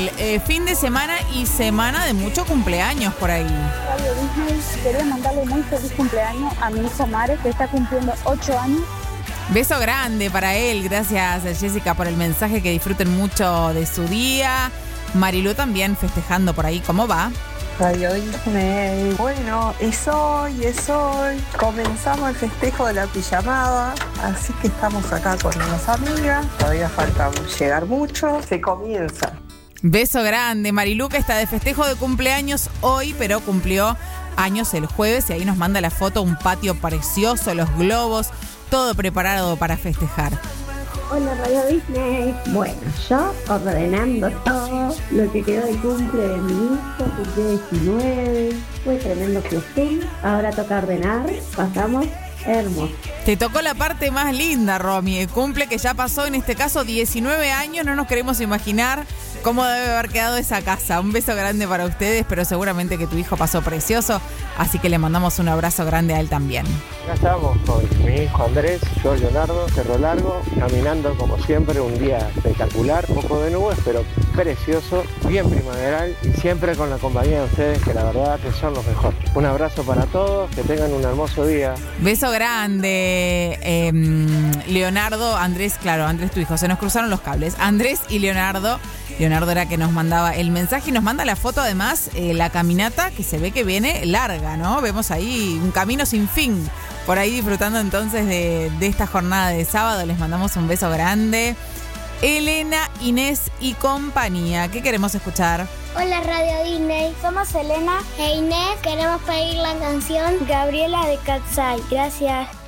el fin de semana y semana de mucho cumpleaños por ahí. Radio Disney, quería mandarle muy feliz cumpleaños a mi hijo Mare, que está cumpliendo 8 años. Beso grande para él. Gracias, Jessica, por el mensaje. Que disfruten mucho de su día. Marilu también festejando por ahí. ¿Cómo va? Radio Disney. Bueno, es hoy. Comenzamos el festejo de la pijamada, así que estamos acá con unas amigas. Todavía falta llegar mucho. Se comienza. Beso grande. Marilu, que está de festejo de cumpleaños hoy, pero cumplió años el jueves y ahí nos manda la foto, un patio precioso, los globos, todo preparado para festejar. Hola Radio Disney. Bueno, yo ordenando todo lo que quedó de cumple de mi hijo, cumplió 19, fue tremendo fiestín, ahora toca ordenar, pasamos hermoso. Te tocó la parte más linda, Romy, el cumple que ya pasó, en este caso 19 años, no nos queremos imaginar cómo debe haber quedado esa casa. Un beso grande para ustedes, pero seguramente que tu hijo pasó precioso, así que le mandamos un abrazo grande a él también. Acá estamos con mi hijo Andrés, yo Leonardo, Cerro Largo, caminando como siempre, un día espectacular, poco de nubes, pero precioso, bien primaveral y siempre con la compañía de ustedes, que la verdad que son los mejores. Un abrazo para todos, que tengan un hermoso día. Beso grande, Leonardo, Andrés, claro, Andrés tu hijo, se nos cruzaron los cables. Andrés y Leonardo era que nos mandaba el mensaje y nos manda la foto además, la caminata que se ve que viene larga, ¿no? Vemos ahí un camino sin fin, por ahí disfrutando entonces de esta jornada de sábado. Les mandamos un beso grande. Elena, Inés y compañía, ¿qué queremos escuchar? Hola Radio Disney, somos Elena e Inés, queremos pedir la canción Gabriela de Katsai, gracias.